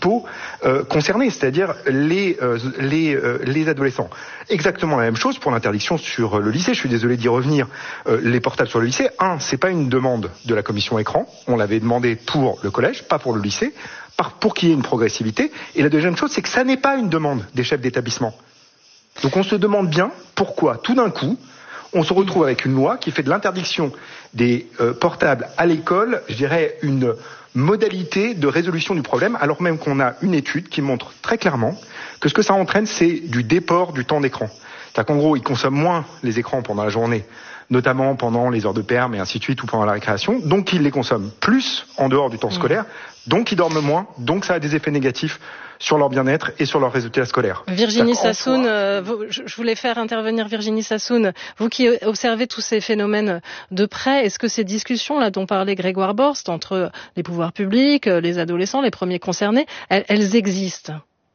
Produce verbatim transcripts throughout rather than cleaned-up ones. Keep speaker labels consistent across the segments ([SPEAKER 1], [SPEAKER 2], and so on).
[SPEAKER 1] principaux euh, concernés, c'est-à-dire les, euh, les, euh, les adolescents. Exactement la même chose pour l'interdiction sur le lycée. Je suis désolé d'y revenir. Euh, les portables sur le lycée, un, c'est pas une demande de la commission écran. On l'avait demandé pour le collège, pas pour le lycée, pour qu'il y ait une progressivité. Et la deuxième chose, c'est que ça n'est pas une demande des chefs d'établissement. Donc on se demande bien pourquoi, tout d'un coup, on se retrouve avec une loi qui fait de l'interdiction des euh, portables à l'école, je dirais, une modalité de résolution du problème, alors même qu'on a une étude qui montre très clairement que ce que ça entraîne, c'est du déport du temps d'écran. C'est-à-dire qu'en gros, ils consomment moins les écrans pendant la journée, notamment pendant les heures de perm et ainsi de suite, ou pendant la récréation, donc ils les consomment plus en dehors du temps scolaire, donc ils dorment moins, donc ça a des effets négatifs sur leur bien-être et sur leurs résultats scolaires.
[SPEAKER 2] Virginie Sassoon, soi... euh, je voulais faire intervenir Virginie Sassoon. Vous qui observez tous ces phénomènes de près, est-ce que ces discussions-là dont parlait Grégoire Borst entre les pouvoirs publics, les adolescents, les premiers concernés, elles, elles existent ?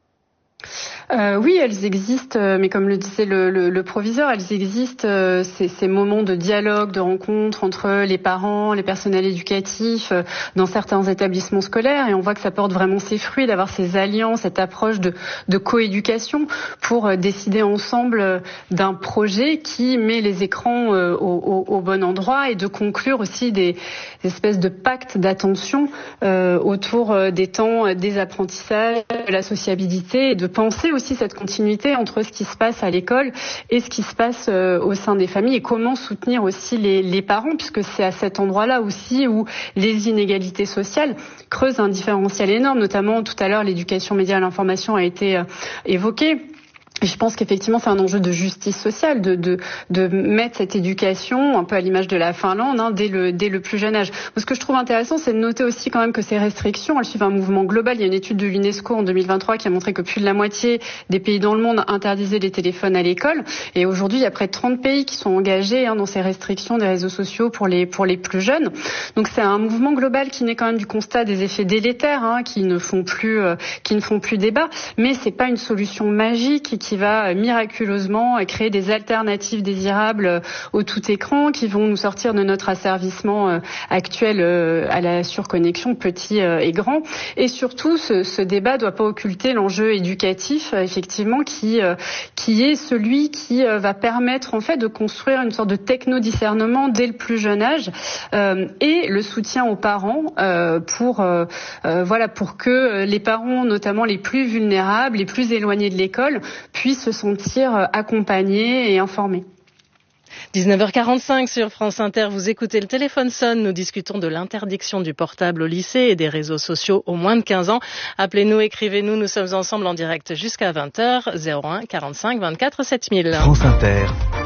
[SPEAKER 3] Euh, oui, elles existent, mais comme le disait le, le, le proviseur, elles existent, euh, ces, ces moments de dialogue, de rencontre entre les parents, les personnels éducatifs, euh, dans certains établissements scolaires, et on voit que ça porte vraiment ses fruits, d'avoir ces alliances, cette approche de, de coéducation pour euh, décider ensemble euh, d'un projet qui met les écrans euh, au, au, au bon endroit, et de conclure aussi des, des espèces de pactes d'attention euh, autour euh, des temps euh, des apprentissages, de la sociabilité, et de penser aussi cette continuité entre ce qui se passe à l'école et ce qui se passe euh, au sein des familles, et comment soutenir aussi les, les parents, puisque c'est à cet endroit-là aussi où les inégalités sociales creusent un différentiel énorme, notamment tout à l'heure l'éducation média à l'information a été euh, évoquée. Et je pense qu'effectivement, c'est un enjeu de justice sociale, de, de, de mettre cette éducation, un peu à l'image de la Finlande, hein, dès le, dès le plus jeune âge. Moi, ce que je trouve intéressant, c'est de noter aussi quand même que ces restrictions, elles suivent un mouvement global. Il y a une étude de l'UNESCO en deux mille vingt-trois qui a montré que plus de la moitié des pays dans le monde interdisaient les téléphones à l'école. Et aujourd'hui, il y a près de trente pays qui sont engagés hein, dans ces restrictions des réseaux sociaux pour les, pour les plus jeunes. Donc c'est un mouvement global qui naît quand même du constat des effets délétères, hein, qui ne font plus, euh, qui ne font plus débat. Mais c'est pas une solution magique qui qui va miraculeusement créer des alternatives désirables au tout écran qui vont nous sortir de notre asservissement actuel à la surconnexion petit et grand. Et surtout, ce, ce débat doit pas occulter l'enjeu éducatif, effectivement, qui qui est celui qui va permettre en fait de construire une sorte de techno-discernement dès le plus jeune âge euh, et le soutien aux parents euh, pour euh, euh, voilà pour que les parents, notamment les plus vulnérables, les plus éloignés de l'école, puissent se sentir accompagnés et informés.
[SPEAKER 2] dix-neuf heures quarante-cinq sur France Inter, vous écoutez Le Téléphone sonne. Nous discutons de l'interdiction du portable au lycée et des réseaux sociaux aux moins de quinze ans. Appelez-nous, écrivez-nous, nous sommes ensemble en direct jusqu'à vingt heures, zéro un quarante-cinq vingt-quatre sept mille.
[SPEAKER 4] France Inter,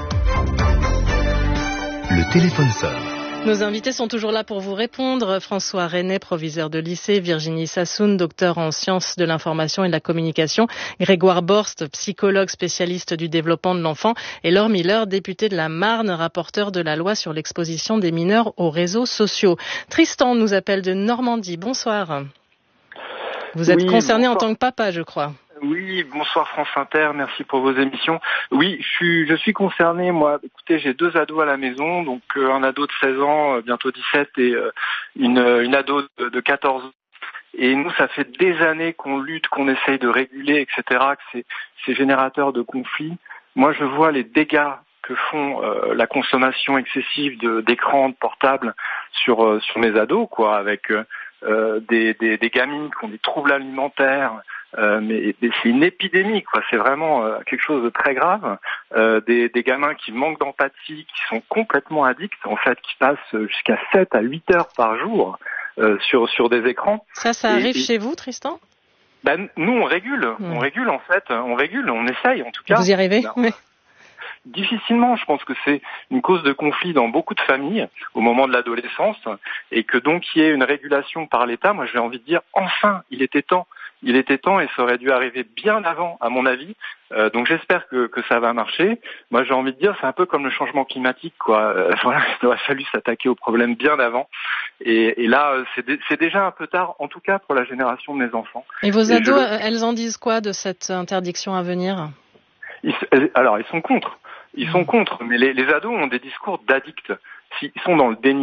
[SPEAKER 4] Le Téléphone sonne.
[SPEAKER 2] Nos invités sont toujours là pour vous répondre. François René, proviseur de lycée, Virginie Sassoon, docteur en sciences de l'information et de la communication, Grégoire Borst, psychologue spécialiste du développement de l'enfant, et Laure Miller, députée de la Marne, rapporteur de la loi sur l'exposition des mineurs aux réseaux sociaux. Tristan nous appelle de Normandie. Bonsoir. Vous êtes oui, concerné bonsoir. En tant que papa, je crois.
[SPEAKER 5] Oui, bonsoir France Inter, merci pour vos émissions. Oui, je suis, je suis concerné, moi. Écoutez, j'ai deux ados à la maison, donc euh, un ado de seize ans, euh, bientôt dix-sept, et euh, une, une ado de, de quatorze ans. Et nous, ça fait des années qu'on lutte, qu'on essaye de réguler, et cetera, que c'est, c'est générateur de conflits. Moi, je vois les dégâts que font euh, la consommation excessive de, d'écrans, de portables sur, euh, sur mes ados, quoi, avec euh, des, des, des gamines qui ont des troubles alimentaires. Euh, mais, mais c'est une épidémie, quoi. C'est vraiment euh, quelque chose de très grave. Euh, des, des gamins qui manquent d'empathie, qui sont complètement addicts, en fait, qui passent jusqu'à sept à huit heures par jour euh, sur sur des écrans.
[SPEAKER 2] Ça, ça et, arrive et, chez vous, Tristan ?
[SPEAKER 5] Ben nous, on régule, mmh. on régule en fait, on régule, on essaye en tout cas.
[SPEAKER 2] Vous y arrivez ?
[SPEAKER 5] Ben,
[SPEAKER 2] oui.
[SPEAKER 5] Difficilement, je pense que c'est une cause de conflit dans beaucoup de familles au moment de l'adolescence, et que donc il y ait une régulation par l'État. Moi, j'ai envie de dire, enfin, il était temps. Il était temps et ça aurait dû arriver bien avant, à mon avis. Euh, donc j'espère que, que ça va marcher. Moi, j'ai envie de dire, c'est un peu comme le changement climatique, quoi. Euh, voilà, il aurait fallu s'attaquer au problème bien avant. Et, et là, c'est, d- c'est déjà un peu tard, en tout cas pour la génération de mes enfants.
[SPEAKER 2] Et vos
[SPEAKER 5] et
[SPEAKER 2] ados,
[SPEAKER 5] je...
[SPEAKER 2] elles en disent quoi de cette interdiction à venir ?
[SPEAKER 5] ils, Alors, ils sont contre. Ils sont contre. Mais les, les ados ont des discours d'addicts. Ils sont dans le déni.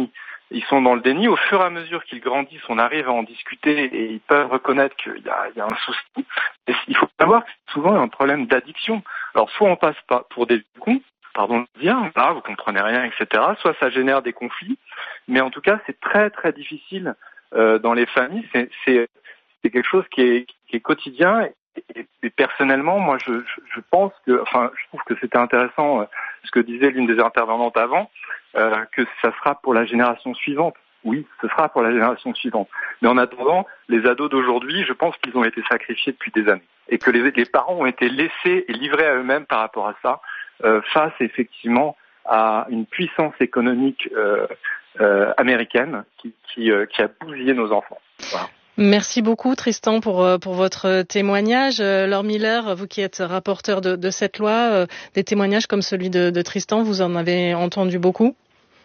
[SPEAKER 5] ils sont dans le déni. Au fur et à mesure qu'ils grandissent, on arrive à en discuter et ils peuvent reconnaître qu'il y a, il y a un souci. Et il faut savoir que souvent il y a un problème d'addiction. Alors soit on passe pas pour des cons, pardon de dire, là vous comprenez rien, et cetera. Soit ça génère des conflits, mais en tout cas c'est très très difficile euh, dans les familles. C'est, c'est, c'est quelque chose qui est, qui est quotidien. Et, et personnellement, moi je, je, je pense que, enfin je trouve que c'était intéressant euh, ce que disait l'une des intervenantes avant, euh, que ça sera pour la génération suivante. Oui, ce sera pour la génération suivante. Mais en attendant, les ados d'aujourd'hui, je pense qu'ils ont été sacrifiés depuis des années. Et que les, les parents ont été laissés et livrés à eux-mêmes par rapport à ça, euh, face effectivement à une puissance économique euh, euh, américaine qui, qui, euh, qui a bousillé nos enfants. Voilà.
[SPEAKER 2] Merci beaucoup Tristan pour pour votre témoignage. Laure Miller, vous qui êtes rapporteur de, de cette loi, des témoignages comme celui de, de Tristan, vous en avez entendu beaucoup ?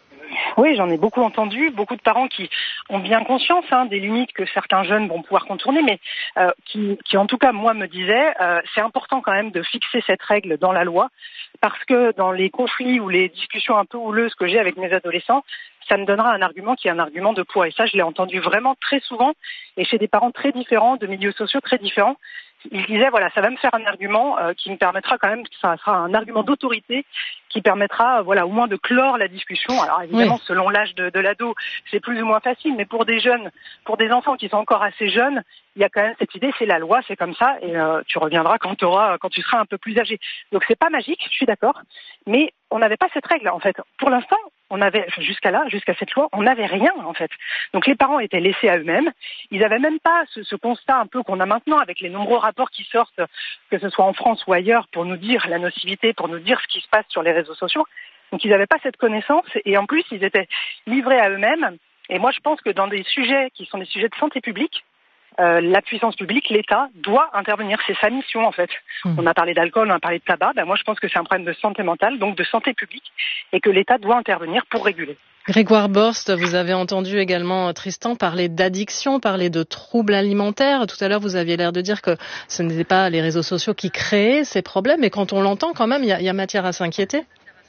[SPEAKER 4] Oui, j'en ai beaucoup entendu, beaucoup de parents qui ont bien conscience hein, des limites que certains jeunes vont pouvoir contourner, mais euh, qui, qui en tout cas, moi, me disaient, euh, c'est important quand même de fixer cette règle dans la loi, parce que dans les conflits ou les discussions un peu houleuses que j'ai avec mes adolescents, ça me donnera un argument qui est un argument de poids. Et ça, je l'ai entendu vraiment très souvent, et chez des parents très différents, de milieux sociaux très différents. Il disait, voilà, ça va me faire un argument euh, qui me permettra quand même, ça sera un argument d'autorité qui permettra, euh, voilà, au moins de clore la discussion. Alors évidemment, oui. Selon l'âge de, de l'ado, c'est plus ou moins facile, mais pour des jeunes, pour des enfants qui sont encore assez jeunes, il y a quand même cette idée, c'est la loi, c'est comme ça, et euh, tu reviendras quand tu auras, quand tu seras un peu plus âgé. Donc c'est pas magique, je suis d'accord, mais on n'avait pas cette règle en fait. Pour l'instant, on avait, jusqu'à là, jusqu'à cette loi, on n'avait rien en fait. Donc les parents étaient laissés à eux-mêmes. Ils n'avaient même pas ce, ce constat un peu qu'on a maintenant avec les nombreux rapports qui sortent, que ce soit en France ou ailleurs, pour nous dire la nocivité, pour nous dire ce qui se passe sur les réseaux sociaux. Donc ils n'avaient pas cette connaissance et en plus ils étaient livrés à eux-mêmes. Et moi je pense que dans des sujets qui sont des sujets de santé publique, Euh, la puissance publique, l'État, doit intervenir. C'est sa mission, en fait. Mmh. On a parlé d'alcool, on a parlé de tabac. Ben, moi, je pense que c'est un problème de santé mentale, donc de santé publique, et que l'État doit intervenir pour réguler.
[SPEAKER 2] Grégoire Borst, vous avez entendu également Tristan parler d'addiction, parler de troubles alimentaires. Tout à l'heure, vous aviez l'air de dire que ce n'étaient pas les réseaux sociaux qui créaient ces problèmes, mais quand on l'entend, quand même, il y a, il y a matière à s'inquiéter.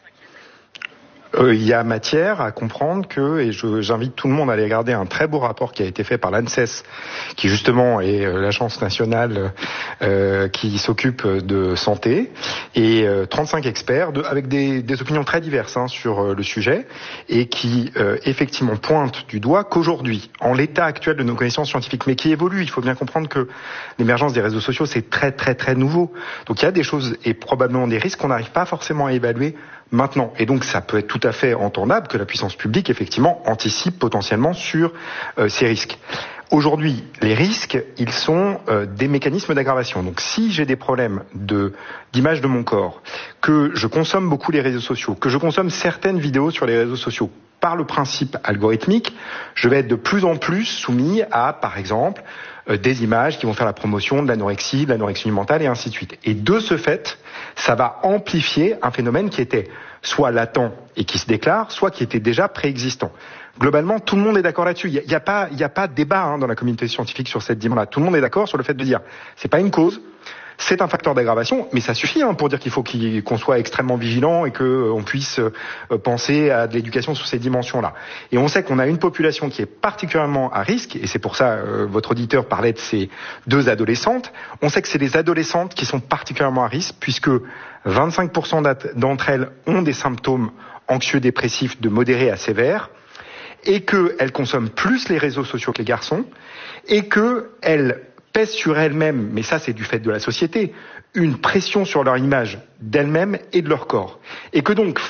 [SPEAKER 1] Euh, il y a matière à comprendre que, et je, j'invite tout le monde à aller regarder un très beau rapport qui a été fait par l'ANSES, qui justement est euh, l'agence nationale euh, qui s'occupe de santé, et euh, trente-cinq experts de, avec des, des opinions très diverses hein, sur euh, le sujet, et qui euh, effectivement pointent du doigt qu'aujourd'hui, en l'état actuel de nos connaissances scientifiques, mais qui évoluent, il faut bien comprendre que l'émergence des réseaux sociaux, c'est très très très nouveau. Donc il y a des choses et probablement des risques qu'on n'arrive pas forcément à évaluer maintenant. Et donc ça peut être tout à fait entendable que la puissance publique, effectivement, anticipe potentiellement sur euh, ces risques. Aujourd'hui, les risques, ils sont euh, des mécanismes d'aggravation. Donc si j'ai des problèmes de d'image de mon corps, que je consomme beaucoup les réseaux sociaux, que je consomme certaines vidéos sur les réseaux sociaux, par le principe algorithmique, je vais être de plus en plus soumis à, par exemple, euh, des images qui vont faire la promotion de l'anorexie, de l'anorexie mentale et ainsi de suite. Et de ce fait, ça va amplifier un phénomène qui était soit latent et qui se déclare, soit qui était déjà préexistant. Globalement, tout le monde est d'accord là-dessus. Il n'y a, a pas, il n'y a pas de débat hein, dans la communauté scientifique sur cette dimension-là. Tout le monde est d'accord sur le fait de dire, c'est pas une cause. C'est un facteur d'aggravation, mais ça suffit hein, pour dire qu'il faut qu'il, qu'on soit extrêmement vigilant et qu'on euh, puisse euh, penser à de l'éducation sur ces dimensions-là. Et on sait qu'on a une population qui est particulièrement à risque, et c'est pour ça euh, votre auditeur parlait de ces deux adolescentes. On sait que c'est les adolescentes qui sont particulièrement à risque, puisque vingt-cinq pour cent d'entre elles ont des symptômes anxieux dépressifs de modérés à sévères, et qu'elles consomment plus les réseaux sociaux que les garçons, et qu'elles pèsent sur elles-mêmes, mais ça c'est du fait de la société, une pression sur leur image d'elles-mêmes et de leur corps. Et que donc,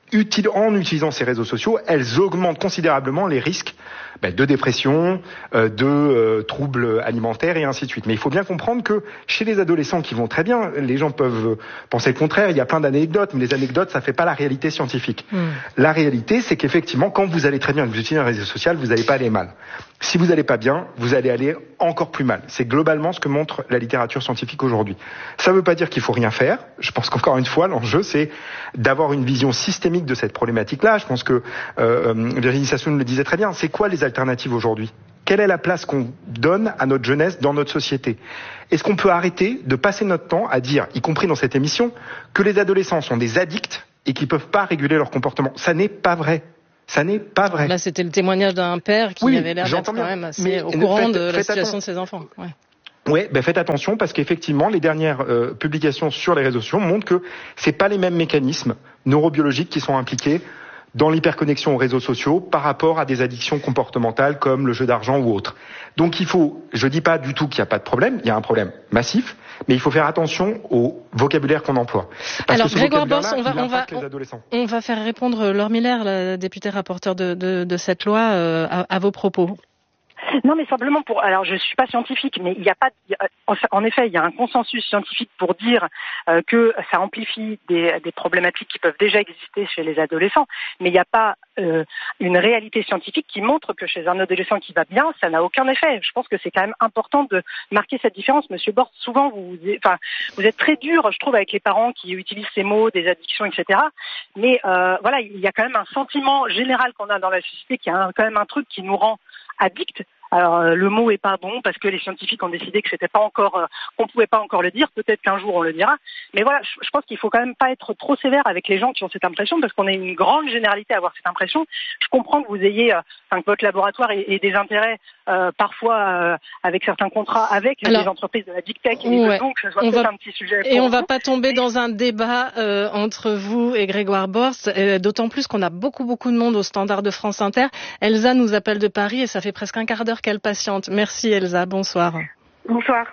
[SPEAKER 1] en utilisant ces réseaux sociaux, elles augmentent considérablement les risques ben, de dépression, euh, de euh, troubles alimentaires et ainsi de suite. Mais il faut bien comprendre que chez les adolescents qui vont très bien, les gens peuvent penser le contraire, il y a plein d'anecdotes, mais les anecdotes, ça fait pas la réalité scientifique. Mmh. La réalité, c'est qu'effectivement, quand vous allez très bien, que vous utilisez un réseau social, vous n'allez pas aller mal. Si vous n'allez pas bien, vous allez aller encore plus mal. C'est globalement ce que montre la littérature scientifique aujourd'hui. Ça ne veut pas dire qu'il faut rien faire. Je pense qu'encore une fois, l'enjeu, c'est d'avoir une vision systémique de cette problématique-là. Je pense que euh, Virginie Sassoon le disait très bien. C'est quoi les alternatives aujourd'hui ? Quelle est la place qu'on donne à notre jeunesse dans notre société ? Est-ce qu'on peut arrêter de passer notre temps à dire, y compris dans cette émission, que les adolescents sont des addicts et qu'ils ne peuvent pas réguler leur comportement ? Ça n'est pas vrai. Ça n'est pas vrai.
[SPEAKER 2] Là, c'était le témoignage d'un père qui
[SPEAKER 1] oui,
[SPEAKER 2] avait l'air d'être quand même assez au courant
[SPEAKER 1] faites,
[SPEAKER 2] de la situation
[SPEAKER 1] attention.
[SPEAKER 2] de ses enfants. Ouais.
[SPEAKER 1] Oui, ben faites attention parce qu'effectivement, les dernières euh, publications sur les réseaux sociaux montrent que c'est pas les mêmes mécanismes neurobiologiques qui sont impliqués dans l'hyperconnexion aux réseaux sociaux par rapport à des addictions comportementales comme le jeu d'argent ou autre. Donc il faut, je dis pas du tout qu'il n'y a pas de problème, il y a un problème massif, mais il faut faire attention au vocabulaire qu'on emploie. Parce
[SPEAKER 2] Alors
[SPEAKER 1] que ce
[SPEAKER 2] Grégoire Borst, on va,
[SPEAKER 1] on va,
[SPEAKER 2] on, on va faire répondre Laure Miller, la députée rapporteure de, de, de cette loi, euh, à, à vos propos.
[SPEAKER 4] Non, mais simplement pour. Alors, je suis pas scientifique, mais il n'y a pas. En effet, il y a un consensus scientifique pour dire euh, que ça amplifie des, des problématiques qui peuvent déjà exister chez les adolescents, mais il n'y a pas euh, une réalité scientifique qui montre que chez un adolescent qui va bien, ça n'a aucun effet. Je pense que c'est quand même important de marquer cette différence. Monsieur Borst, souvent vous, enfin, vous êtes très dur, je trouve, avec les parents qui utilisent ces mots, des addictions, et cetera. Mais euh, voilà, il y a quand même un sentiment général qu'on a dans la société, qui a quand même un truc qui nous rend addicts. Alors euh, le mot est pas bon parce que les scientifiques ont décidé que c'était pas encore, euh, qu'on pouvait pas encore le dire. Peut-être qu'un jour on le dira. Mais voilà, je, je pense qu'il faut quand même pas être trop sévère avec les gens qui ont cette impression, parce qu'on a une grande généralité à avoir cette impression. Je comprends que vous ayez, euh, enfin, que votre laboratoire ait, ait des intérêts euh, parfois euh, avec certains contrats avec Alors, les entreprises de la big tech, et ouais, donc ça soit peut-être va, un petit sujet.
[SPEAKER 2] Et on
[SPEAKER 4] vous.
[SPEAKER 2] va pas tomber dans un débat euh, entre vous et Grégoire Borst, euh, d'autant plus qu'on a beaucoup beaucoup de monde au standard de France Inter. Elsa nous appelle de Paris et ça fait presque un quart d'heure qu'elle patiente. Merci Elsa, bonsoir.
[SPEAKER 6] Bonsoir.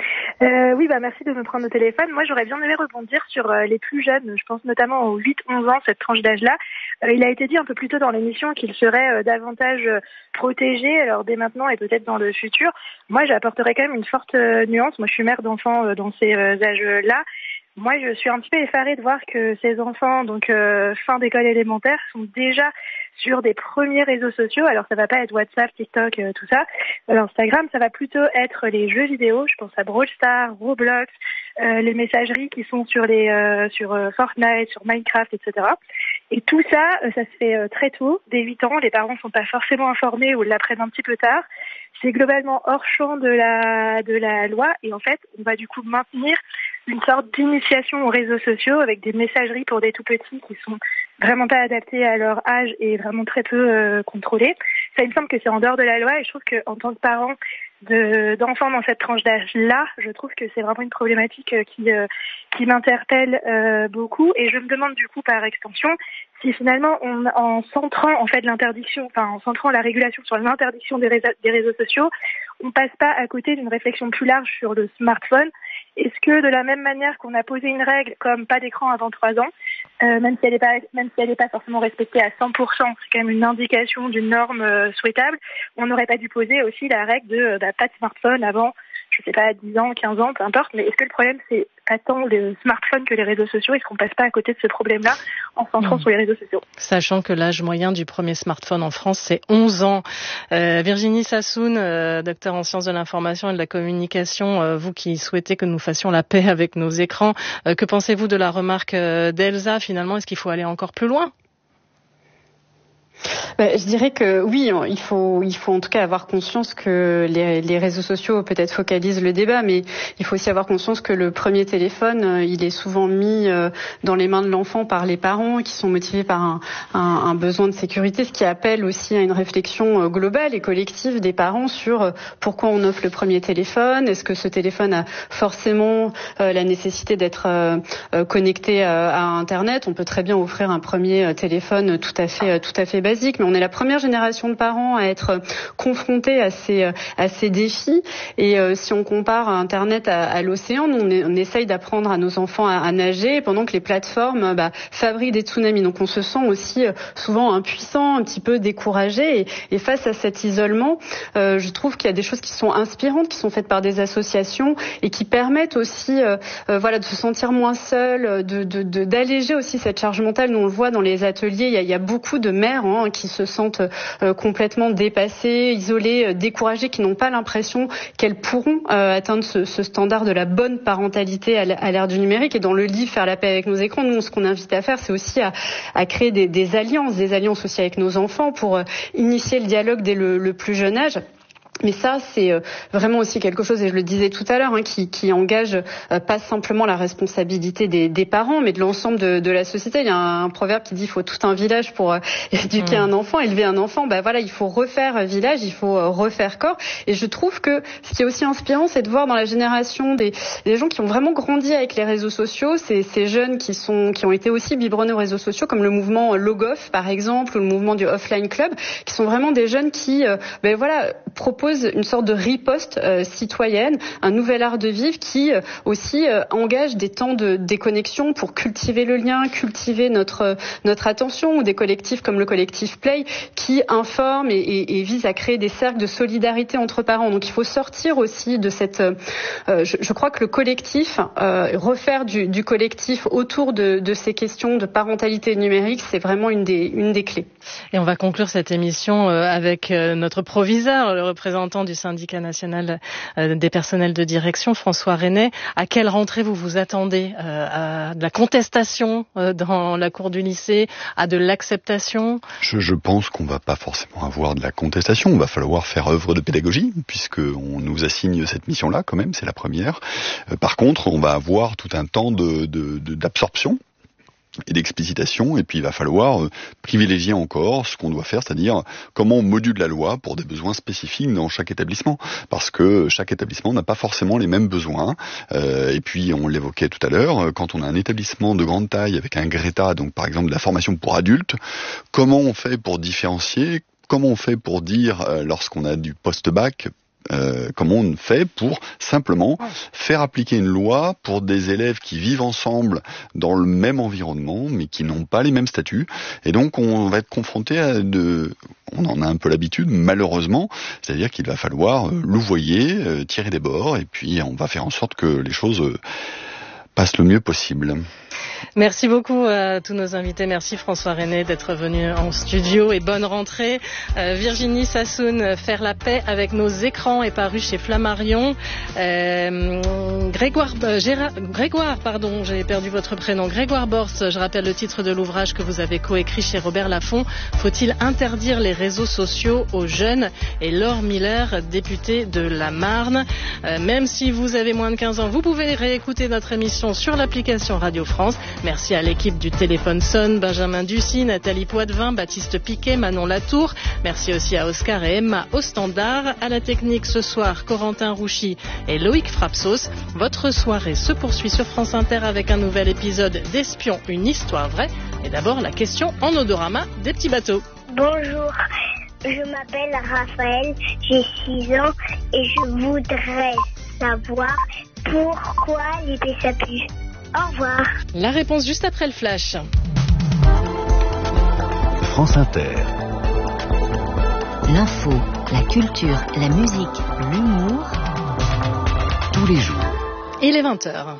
[SPEAKER 6] Euh, oui, bah merci de me prendre au téléphone. Moi, j'aurais bien aimé rebondir sur euh, les plus jeunes. Je pense notamment aux huit onze ans, cette tranche d'âge-là. Euh, il a été dit un peu plus tôt dans l'émission qu'ils seraient euh, davantage euh, protégés, alors dès maintenant et peut-être dans le futur. Moi, j'apporterais quand même une forte euh, nuance. Moi, je suis mère d'enfants euh, dans ces euh, âges-là. Moi, je suis un petit peu effarée de voir que ces enfants, donc euh, fin d'école élémentaire, sont déjà sur des premiers réseaux sociaux. Alors, ça va pas être WhatsApp, TikTok, euh, tout ça. Alors, Instagram, ça va plutôt être les jeux vidéo. Je pense à Brawl Stars, Roblox, euh, les messageries qui sont sur les euh, sur euh, Fortnite, sur Minecraft, et cetera. Et tout ça, euh, ça se fait euh, très tôt, dès huit ans. Les parents sont pas forcément informés ou l'apprennent un petit peu tard. C'est globalement hors champ de la de la loi. Et en fait, on va du coup maintenir une sorte d'initiation aux réseaux sociaux avec des messageries pour des tout petits qui sont vraiment pas adaptés à leur âge et vraiment très peu euh, contrôlés. Ça, il me semble que c'est en dehors de la loi, et je trouve qu'en tant que parent de, d'enfants dans cette tranche d'âge-là, je trouve que c'est vraiment une problématique euh, qui, euh, qui m'interpelle euh, beaucoup. Et je me demande du coup, par extension, si finalement, on, en centrant en fait l'interdiction, enfin en centrant la régulation sur l'interdiction des, réseaux, des réseaux sociaux, on passe pas à côté d'une réflexion plus large sur le smartphone. Est-ce que de la même manière qu'on a posé une règle comme pas d'écran avant trois ans, euh, même si elle n'est pas, même si elle n'est pas forcément respectée à cent pour cent, c'est quand même une indication d'une norme euh, souhaitable, on n'aurait pas dû poser aussi la règle de euh, bah, pas de smartphone avant, je sais pas, dix ans, quinze ans, peu importe. Mais est-ce que le problème c'est pas tant le smartphone que les réseaux sociaux? Est-ce qu'on passe pas à côté de ce problème-là en centrant mmh. sur les réseaux sociaux?
[SPEAKER 2] Sachant que l'âge moyen du premier smartphone en France, c'est onze ans. Euh, Virginie Sassoon, euh, docteur en sciences de l'information et de la communication, euh, vous qui souhaitez que nous fassions la paix avec nos écrans, euh, que pensez-vous de la remarque euh, d'Elsa? Finalement, est-ce qu'il faut aller encore plus loin?
[SPEAKER 3] Ben, je dirais que oui, il faut, il faut en tout cas avoir conscience que les, les réseaux sociaux peut-être focalisent le débat, mais il faut aussi avoir conscience que le premier téléphone, il est souvent mis dans les mains de l'enfant par les parents qui sont motivés par un, un, un besoin de sécurité, ce qui appelle aussi à une réflexion globale et collective des parents sur pourquoi on offre le premier téléphone. Est-ce que ce téléphone a forcément euh, la nécessité d'être euh, connecté à, à Internet? On peut très bien offrir un premier téléphone tout à fait, tout à fait basique, mais on est la première génération de parents à être confrontés à ces à ces défis. Et euh, si on compare Internet à, à l'océan, nous, on, est, on essaye d'apprendre à nos enfants à, à nager, pendant que les plateformes bah, fabriquent des tsunamis. Donc on se sent aussi euh, souvent impuissant, un petit peu découragé. Et, et face à cet isolement, euh, je trouve qu'il y a des choses qui sont inspirantes, qui sont faites par des associations et qui permettent aussi, euh, euh, voilà, de se sentir moins seul, de, de, de d'alléger aussi cette charge mentale. Nous on le voit dans les ateliers, il y a, il y a beaucoup de mères hein, qui se sentent euh, complètement dépassées, isolées, euh, découragées, qui n'ont pas l'impression qu'elles pourront euh, atteindre ce, ce standard de la bonne parentalité à l'ère du numérique. Et dans le livre Faire la paix avec nos écrans, nous, ce qu'on invite à faire, c'est aussi à, à créer des, des alliances, des alliances aussi avec nos enfants pour euh, initier le dialogue dès le, le plus jeune âge. Mais ça, c'est vraiment aussi quelque chose, et je le disais tout à l'heure, hein, qui, qui engage euh, pas simplement la responsabilité des, des parents, mais de l'ensemble de, de la société. Il y a un, un proverbe qui dit il faut tout un village pour euh, éduquer mmh. un enfant, élever un enfant. Ben voilà, il faut refaire village, il faut euh, refaire corps. Et je trouve que ce qui est aussi inspirant, c'est de voir dans la génération des, des gens qui ont vraiment grandi avec les réseaux sociaux, ces, ces jeunes qui sont qui ont été aussi biberonnés aux réseaux sociaux, comme le mouvement Logoff par exemple, ou le mouvement du Offline Club, qui sont vraiment des jeunes qui, euh, ben voilà, proposent une sorte de riposte euh, citoyenne, un nouvel art de vivre qui euh, aussi euh, engage des temps de déconnexion pour cultiver le lien, cultiver notre euh, notre attention, ou des collectifs comme le collectif Play qui informent et, et, et visent à créer des cercles de solidarité entre parents. Donc il faut sortir aussi de cette... Euh, je, je crois que le collectif, euh, refaire du, du collectif autour de, de ces questions de parentalité numérique, c'est vraiment une des, une des clés.
[SPEAKER 2] Et on va conclure cette émission euh, avec euh, notre proviseur, le représentant du syndicat national euh, des personnels de direction, François Reynet. À quelle rentrée vous vous attendez? euh, À de la contestation euh, dans la cour du lycée, à de l'acceptation?
[SPEAKER 7] je, je pense qu'on va pas forcément avoir de la contestation. On va falloir faire œuvre de pédagogie, puisqu'on nous assigne cette mission-là quand même, c'est la première. Euh, par contre, on va avoir tout un temps de, de, de, d'absorption et d'explicitation, et puis il va falloir euh, privilégier encore ce qu'on doit faire, c'est-à-dire comment on module la loi pour des besoins spécifiques dans chaque établissement, parce que chaque établissement n'a pas forcément les mêmes besoins, euh, et puis on l'évoquait tout à l'heure, quand on a un établissement de grande taille avec un Greta, donc par exemple de la formation pour adultes, comment on fait pour différencier, comment on fait pour dire, euh, lorsqu'on a du post-bac, Euh, comment on fait pour simplement faire appliquer une loi pour des élèves qui vivent ensemble dans le même environnement mais qui n'ont pas les mêmes statuts, et donc on va être confronté à de... on en a un peu l'habitude malheureusement, c'est-à-dire qu'il va falloir euh, louvoyer, euh, tirer des bords, et puis on va faire en sorte que les choses euh, passent le mieux possible.
[SPEAKER 2] Merci beaucoup à tous nos invités. Merci François Reynet d'être venu en studio, et bonne rentrée. Euh, Virginie Sassoon, Faire la paix avec nos écrans est paru chez Flammarion. Euh, Grégoire, euh, Gérard, Grégoire, pardon, j'ai perdu votre prénom. Grégoire Borst, je rappelle le titre de l'ouvrage que vous avez coécrit chez Robert Laffont. Faut-il interdire les réseaux sociaux aux jeunes? Et Laure Miller, députée de la Marne. Euh, même si vous avez moins de quinze ans, vous pouvez réécouter notre émission sur l'application Radio France. Merci à l'équipe du Téléphone Sonne, Benjamin Ducy, Nathalie Poitvin, Baptiste Piquet, Manon Latour. Merci aussi à Oscar et Emma au standard. À la technique ce soir, Corentin Rouchy et Loïc Frapsos. Votre soirée se poursuit sur France Inter avec un nouvel épisode d'Espion, une histoire vraie. Et d'abord la question en odorama des petits bateaux.
[SPEAKER 8] Bonjour, je m'appelle Raphaël, j'ai six ans et je voudrais savoir pourquoi l'épée ça pue. Au revoir.
[SPEAKER 2] La réponse juste après le flash.
[SPEAKER 9] France Inter.
[SPEAKER 10] L'info, la culture, la musique, l'humour.
[SPEAKER 9] Tous les jours.
[SPEAKER 2] Il est vingt heures.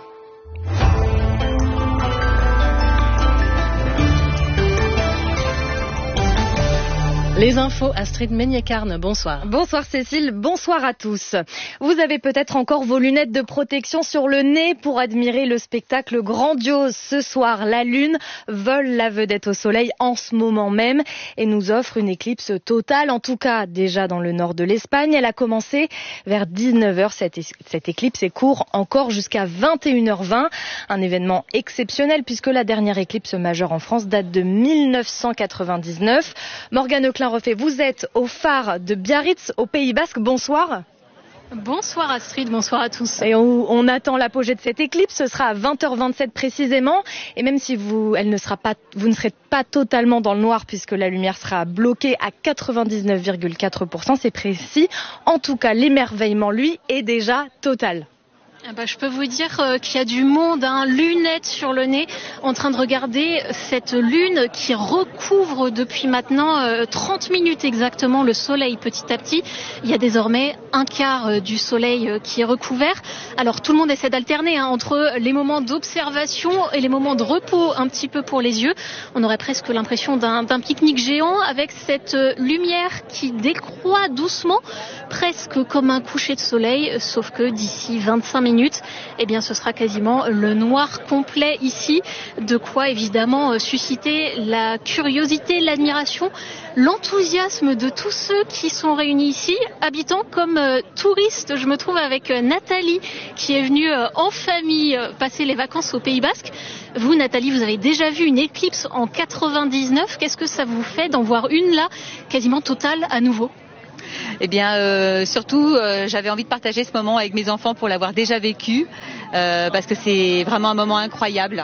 [SPEAKER 2] Les infos, Astrid Meignet-Carne, bonsoir.
[SPEAKER 11] Bonsoir Cécile, bonsoir à tous. Vous avez peut-être encore vos lunettes de protection sur le nez pour admirer le spectacle grandiose. Ce soir, la Lune vole la vedette au soleil en ce moment même et nous offre une éclipse totale, en tout cas déjà dans le nord de l'Espagne. Elle a commencé vers dix-neuf heures, cette, cette éclipse est court encore jusqu'à vingt et une heures vingt. Un événement exceptionnel puisque la dernière éclipse majeure en France date de mille neuf cent quatre-vingt-dix-neuf. Morgane Klein refait, vous êtes au phare de Biarritz, au Pays Basque. Bonsoir.
[SPEAKER 12] Bonsoir Astrid, bonsoir à tous.
[SPEAKER 11] Et on, on attend l'apogée de cette éclipse, ce sera à vingt heures vingt-sept précisément. Et même si vous, elle ne sera pas, vous ne serez pas totalement dans le noir puisque la lumière sera bloquée à quatre-vingt-dix-neuf virgule quatre pour cent, c'est précis. En tout cas, l'émerveillement, lui, est déjà total.
[SPEAKER 12] Ah bah, je peux vous dire euh, qu'il y a du monde, hein, lunettes sur le nez, en train de regarder cette lune qui recouvre depuis maintenant euh, trente minutes exactement le soleil petit à petit. Il y a désormais un quart euh, du soleil euh, qui est recouvert. Alors tout le monde essaie d'alterner hein, entre les moments d'observation et les moments de repos un petit peu pour les yeux. On aurait presque l'impression d'un, d'un pique-nique géant avec cette euh, lumière qui décroît doucement, presque comme un coucher de soleil, sauf que d'ici vingt-cinq minutes, minutes, eh bien ce sera quasiment le noir complet ici. De quoi évidemment susciter la curiosité, l'admiration, l'enthousiasme de tous ceux qui sont réunis ici, habitants comme euh, touristes. Je me trouve avec euh, Nathalie qui est venue euh, en famille euh, passer les vacances au Pays Basque. Vous, Nathalie, vous avez déjà vu une éclipse en quatre-vingt-dix-neuf. Qu'est-ce que ça vous fait d'en voir une là, quasiment totale à nouveau ?
[SPEAKER 13] Eh bien, euh, surtout, euh, j'avais envie de partager ce moment avec mes enfants pour l'avoir déjà vécu, euh, parce que c'est vraiment un moment incroyable.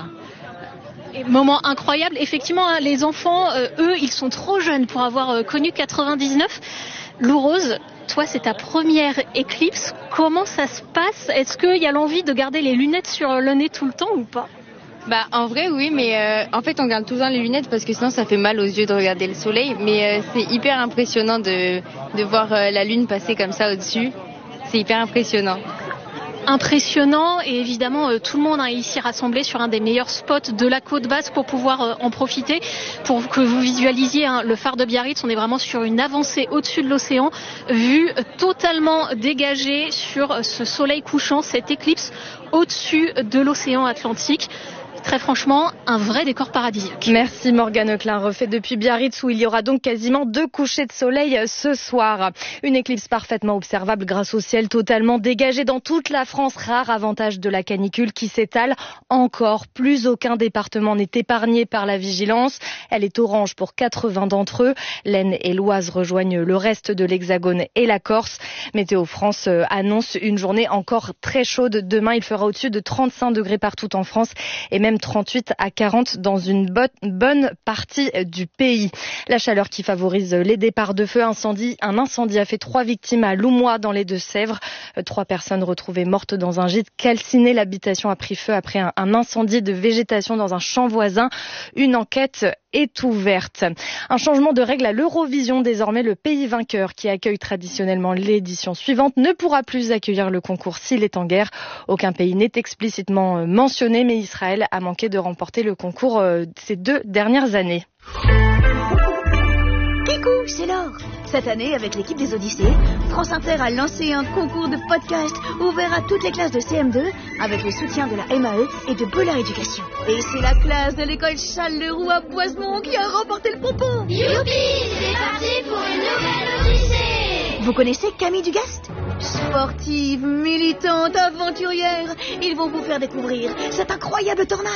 [SPEAKER 12] Et moment incroyable, effectivement, hein, les enfants, euh, eux, ils sont trop jeunes pour avoir euh, connu quatre-vingt-dix-neuf. Lou Rose, toi, c'est ta première éclipse. Comment ça se passe ? Est-ce qu'il y a l'envie de garder les lunettes sur le nez tout le temps ou pas ?
[SPEAKER 14] Bah en vrai oui, mais euh, en fait on garde tout le temps les lunettes parce que sinon ça fait mal aux yeux de regarder le soleil, mais euh, c'est hyper impressionnant de, de voir euh, la lune passer comme ça au-dessus, c'est hyper impressionnant.
[SPEAKER 12] Impressionnant et évidemment euh, tout le monde est ici rassemblé sur un des meilleurs spots de la côte basque pour pouvoir euh, en profiter. Pour que vous visualisiez hein, le phare de Biarritz, on est vraiment sur une avancée au-dessus de l'océan, vue euh, totalement dégagée sur euh, ce soleil couchant, cette éclipse au-dessus de l'océan Atlantique. Très franchement, un vrai décor paradisiaque.
[SPEAKER 11] Merci Morgane Klein, refait depuis Biarritz où il y aura donc quasiment deux couchers de soleil ce soir. Une éclipse parfaitement observable grâce au ciel totalement dégagé dans toute la France. Rare avantage de la canicule qui s'étale encore. Plus aucun département n'est épargné par la vigilance. Elle est orange pour quatre-vingts d'entre eux. L'Aisne et l'Oise rejoignent le reste de l'Hexagone et la Corse. Météo France annonce une journée encore très chaude. Demain, il fera au-dessus de trente-cinq degrés partout en France et même trente-huit à quarante dans une bonne partie du pays. La chaleur qui favorise les départs de feu. Incendie, un incendie a fait trois victimes à Loumois dans les Deux-Sèvres. Trois personnes retrouvées mortes dans un gîte calciné. L'habitation a pris feu après un, un incendie de végétation dans un champ voisin. Une enquête est ouverte. Un changement de règle à l'Eurovision. Désormais, le pays vainqueur qui accueille traditionnellement l'édition suivante ne pourra plus accueillir le concours s'il est en guerre. Aucun pays n'est explicitement mentionné, mais Israël a manqué de remporter le concours euh, ces deux dernières années.
[SPEAKER 15] Kikou, c'est Laure. Cette année, avec l'équipe des Odyssées, France Inter a lancé un concours de podcast ouvert à toutes les classes de C M deux avec le soutien de la M A E et de Bollard Éducation. Et c'est la classe de l'école Charles-Leroux à Boisemont qui a remporté le pompon.
[SPEAKER 8] Youpi, c'est parti pour une nouvelle Odyssée.
[SPEAKER 15] Vous connaissez Camille Dugast ? Sportive, militante, aventurière, ils vont vous faire découvrir cette incroyable tornade.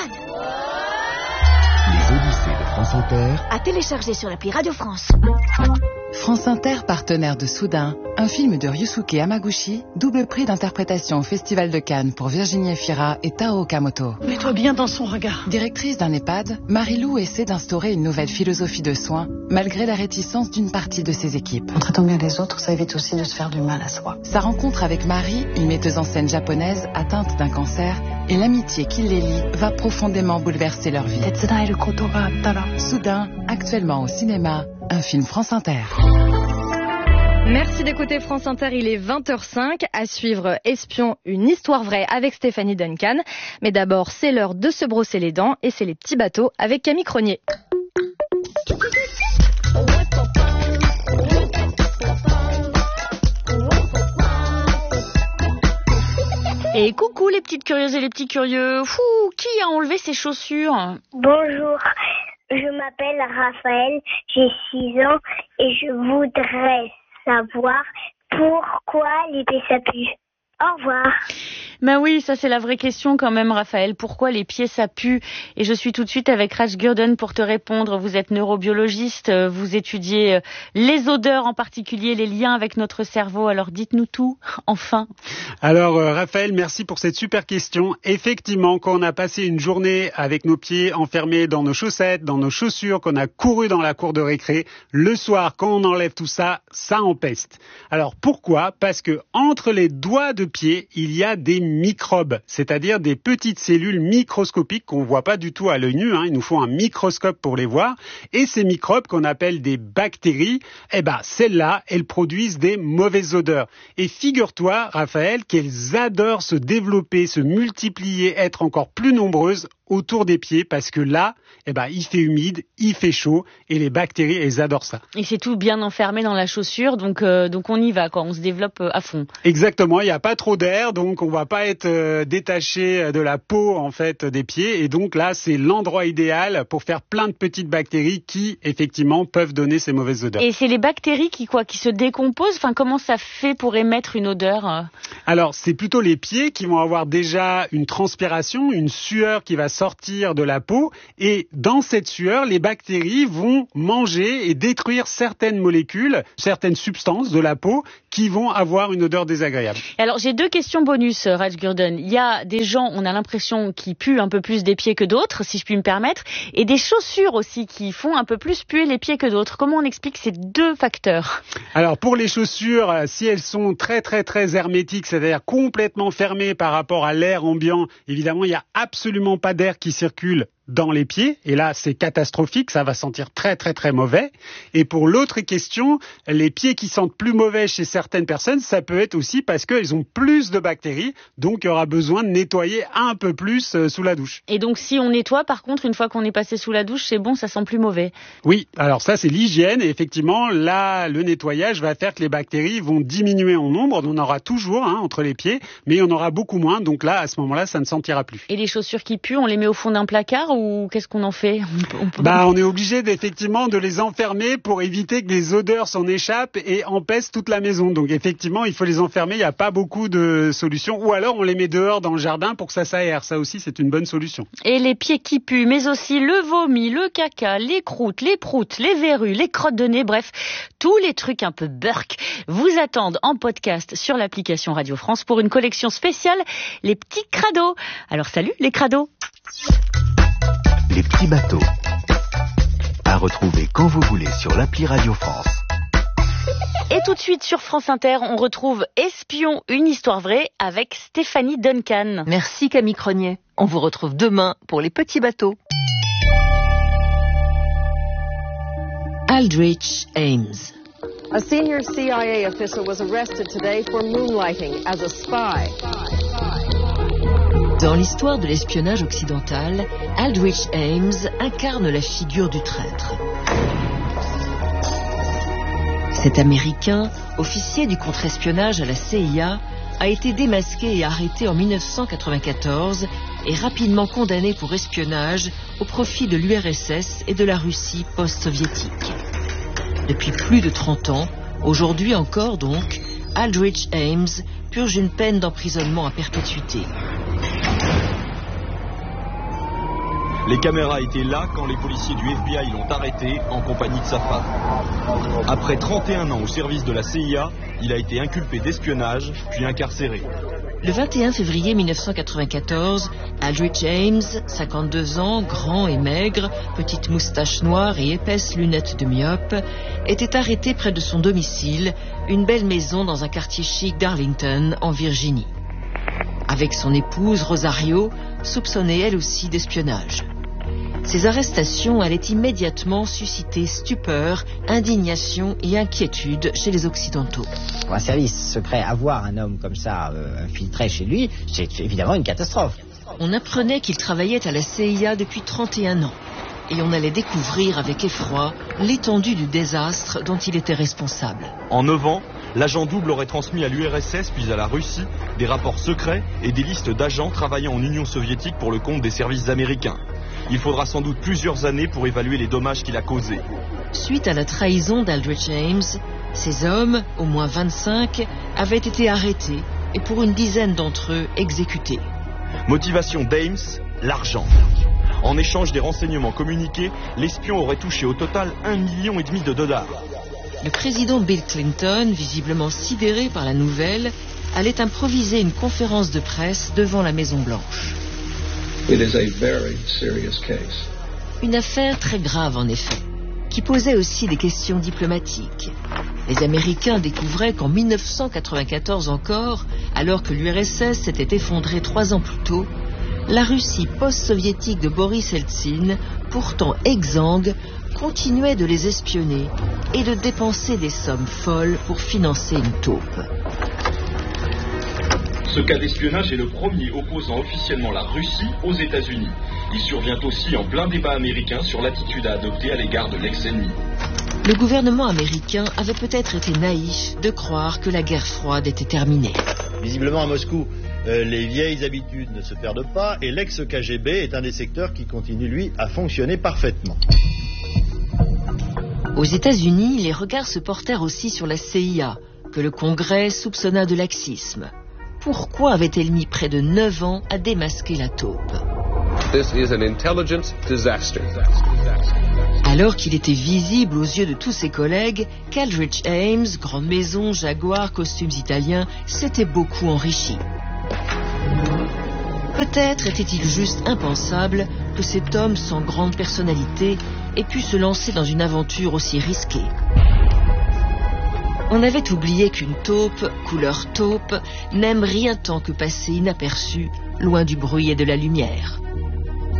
[SPEAKER 9] Les Odyssées de France Inter.
[SPEAKER 15] À télécharger sur l'appli Radio France.
[SPEAKER 16] France Inter, partenaire de Soudain, un film de Ryusuke Hamaguchi, double prix d'interprétation au Festival de Cannes pour Virginie Efira et Tao Okamoto.
[SPEAKER 17] Mets-toi bien dans son regard.
[SPEAKER 16] Directrice d'un EHPAD, Marie-Lou essaie d'instaurer une nouvelle philosophie de soins, malgré la réticence d'une partie de ses équipes.
[SPEAKER 17] En traitant bien les autres, ça évite aussi de se faire du mal à soi.
[SPEAKER 16] Sa rencontre avec Marie, une metteuse en scène japonaise atteinte d'un cancer, et l'amitié qui les lie va profondément bouleverser leur vie. Soudain, actuellement au cinéma, un film France Inter.
[SPEAKER 11] Merci d'écouter France Inter, il est vingt heures cinq. À suivre Espion, une histoire vraie avec Stéphanie Duncan. Mais d'abord, c'est l'heure de se brosser les dents et c'est les petits bateaux avec Camille Cronier.
[SPEAKER 18] Et coucou les petites curieuses et les petits curieux. Fou, qui a enlevé ses chaussures ?
[SPEAKER 8] Bonjour, je m'appelle Raphaël, j'ai six ans et je voudrais savoir pourquoi les pieds ça pue. Au revoir.
[SPEAKER 18] Ben oui, ça c'est la vraie question quand même, Raphaël. Pourquoi les pieds ça pue ? Et je suis tout de suite avec Raj Gurden pour te répondre. Vous êtes neurobiologiste, vous étudiez les odeurs, en particulier les liens avec notre cerveau. Alors dites-nous tout, enfin.
[SPEAKER 19] Alors euh, Raphaël, merci pour cette super question. Effectivement, quand on a passé une journée avec nos pieds enfermés dans nos chaussettes, dans nos chaussures, qu'on a couru dans la cour de récré, le soir, quand on enlève tout ça, ça empeste. Alors pourquoi ? Parce que entre les doigts de pied, il y a des microbes, c'est-à-dire des petites cellules microscopiques qu'on voit pas du tout à l'œil nu, hein. Il nous faut un microscope pour les voir. Et ces microbes qu'on appelle des bactéries, eh ben, celles-là, elles produisent des mauvaises odeurs. Et figure-toi, Raphaël, qu'elles adorent se développer, se multiplier, être encore plus nombreuses autour des pieds parce que là, eh ben, il fait humide, il fait chaud et les bactéries, elles adorent ça.
[SPEAKER 18] Et c'est tout bien enfermé dans la chaussure, donc, euh, donc on y va, quoi. On se développe euh, à fond.
[SPEAKER 19] Exactement, il n'y a pas trop d'air, donc on va pas être euh, détaché de la peau en fait des pieds. Et donc là, c'est l'endroit idéal pour faire plein de petites bactéries qui, effectivement, peuvent donner ces mauvaises odeurs.
[SPEAKER 18] Et c'est les bactéries qui, quoi, qui se décomposent. Enfin, comment ça fait pour émettre une odeur?
[SPEAKER 19] Alors, c'est plutôt les pieds qui vont avoir déjà une transpiration, une sueur qui va sortir de la peau. Et dans cette sueur, les bactéries vont manger et détruire certaines molécules, certaines substances de la peau qui vont avoir une odeur désagréable.
[SPEAKER 18] Alors, j'ai deux questions bonus, Raj Gurdon. Il y a des gens, on a l'impression, qui puent un peu plus des pieds que d'autres, si je puis me permettre, et des chaussures aussi qui font un peu plus puer les pieds que d'autres. Comment on explique ces deux facteurs?
[SPEAKER 19] Alors, pour les chaussures, si elles sont très très très hermétiques, c'est-à-dire complètement fermées par rapport à l'air ambiant, évidemment, il n'y a absolument pas d'air qui circule dans les pieds, et là c'est catastrophique, ça va sentir très très très mauvais. Et pour l'autre question, les pieds qui sentent plus mauvais chez certaines personnes, ça peut être aussi parce qu'elles ont plus de bactéries, donc il y aura besoin de nettoyer un peu plus euh, sous la douche.
[SPEAKER 18] Et donc si on nettoie, par contre, une fois qu'on est passé sous la douche, c'est bon, ça sent plus mauvais?
[SPEAKER 19] Oui, alors ça c'est l'hygiène, et effectivement là le nettoyage va faire que les bactéries vont diminuer en nombre, on en aura toujours hein, entre les pieds, mais il y en aura beaucoup moins, donc là à ce moment-là ça ne sentira plus.
[SPEAKER 18] Et les chaussures qui puent, on les met au fond d'un placard ou qu'est-ce qu'on en fait?
[SPEAKER 19] on, peut... bah, on est obligé effectivement de les enfermer pour éviter que les odeurs s'en échappent et empêchent toute la maison. Donc effectivement, il faut les enfermer, il n'y a pas beaucoup de solutions. Ou alors on les met dehors dans le jardin pour que ça s'aère. Ça aussi, c'est une bonne solution.
[SPEAKER 18] Et les pieds qui puent, mais aussi le vomi, le caca, les croûtes, les proutes, les verrues, les crottes de nez, bref, tous les trucs un peu burk vous attendent en podcast sur l'application Radio France pour une collection spéciale, les petits crados. Alors salut les crados!
[SPEAKER 9] Les petits bateaux. À retrouver quand vous voulez sur l'appli Radio France.
[SPEAKER 18] Et tout de suite sur France Inter, on retrouve Espion, une histoire vraie avec Stéphanie Duncan.
[SPEAKER 20] Merci Camille Cronier. On vous retrouve demain pour les petits bateaux.
[SPEAKER 21] Aldrich Ames.
[SPEAKER 22] A senior C I A official was arrested today for moonlighting as a spy.
[SPEAKER 21] Dans l'histoire de l'espionnage occidental, Aldrich Ames incarne la figure du traître. Cet Américain, officier du contre-espionnage à la C I A, a été démasqué et arrêté en mille neuf cent quatre-vingt-quatorze et rapidement condamné pour espionnage au profit de l'U R S S et de la Russie post-soviétique. Depuis plus de trente ans, aujourd'hui encore donc, Aldrich Ames purge une peine d'emprisonnement à perpétuité.
[SPEAKER 23] Les caméras étaient là quand les policiers du F B I l'ont arrêté en compagnie de sa femme. Après trente et un ans au service de la C I A, il a été inculpé d'espionnage, puis incarcéré.
[SPEAKER 21] Le vingt et un février mille neuf cent quatre-vingt-quatorze, Aldrich Ames, cinquante-deux ans, grand et maigre, petite moustache noire et épaisse lunettes de myope, était arrêté près de son domicile, une belle maison dans un quartier chic d'Arlington, en Virginie. Avec son épouse Rosario, soupçonnée elle aussi d'espionnage. Ces arrestations allaient immédiatement susciter stupeur, indignation et inquiétude chez les Occidentaux.
[SPEAKER 24] Pour un service secret, avoir un homme comme ça euh, infiltré chez lui, c'est évidemment une catastrophe.
[SPEAKER 21] On apprenait qu'il travaillait à la C I A depuis trente et un ans. Et on allait découvrir avec effroi l'étendue du désastre dont il était responsable.
[SPEAKER 23] En neuf ans, l'agent double aurait transmis à l'U R S S puis à la Russie des rapports secrets et des listes d'agents travaillant en Union soviétique pour le compte des services américains. Il faudra sans doute plusieurs années pour évaluer les dommages qu'il a causés.
[SPEAKER 21] Suite à la trahison d'Aldrich Ames, ces hommes, au moins vingt-cinq, avaient été arrêtés et pour une dizaine d'entre eux exécutés.
[SPEAKER 23] Motivation d'Ames, l'argent. En échange des renseignements communiqués, l'espion aurait touché au total un million et demi de dollars.
[SPEAKER 21] Le président Bill Clinton, visiblement sidéré par la nouvelle, allait improviser une conférence de presse devant la Maison-Blanche.
[SPEAKER 25] It is a very serious case.
[SPEAKER 21] Une affaire très grave en effet, qui posait aussi des questions diplomatiques. Les Américains découvraient qu'en mille neuf cent quatre-vingt-quatorze encore, alors que l'U R S S s'était effondrée trois ans plus tôt, la Russie post-soviétique de Boris Eltsine, pourtant exsangue, continuait de les espionner et de dépenser des sommes folles pour financer une taupe.
[SPEAKER 23] Ce cas d'espionnage est le premier opposant officiellement la Russie aux États-Unis. Il survient aussi en plein débat américain sur l'attitude à adopter à l'égard de l'ex-ennemi.
[SPEAKER 21] Le gouvernement américain avait peut-être été naïf de croire que la guerre froide était terminée.
[SPEAKER 1] Visiblement à Moscou, euh, les vieilles habitudes ne se perdent pas et l'ex-K G B est un des secteurs qui continue, lui, à fonctionner parfaitement.
[SPEAKER 21] Aux États-Unis, les regards se portèrent aussi sur la C I A, que le Congrès soupçonna de laxisme. Pourquoi avait-elle mis près de neuf ans à démasquer la taupe?
[SPEAKER 3] This is an intelligence disaster.
[SPEAKER 21] Alors qu'il était visible aux yeux de tous ses collègues, qu'Aldrich Ames, grande maison, Jaguar, costumes italiens, s'était beaucoup enrichi. Peut-être était-il juste impensable que cet homme sans grande personnalité ait pu se lancer dans une aventure aussi risquée. On avait oublié qu'une taupe, couleur taupe, n'aime rien tant que passer inaperçue, loin du bruit et de la lumière.